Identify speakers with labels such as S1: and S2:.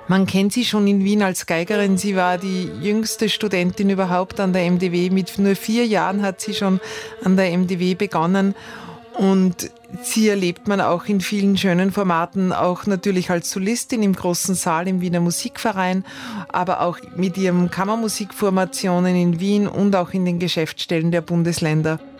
S1: Man kennt sie schon in Wien als Geigerin. Sie war die jüngste Studentin überhaupt an der MDW. Mit nur 4 Jahren hat sie schon an der MDW begonnen. Und sie erlebt man auch in vielen schönen Formaten, auch natürlich als Solistin im großen Saal im Wiener Musikverein, aber auch mit ihren Kammermusikformationen in Wien und auch in den Geschäftsstellen der Bundesländer.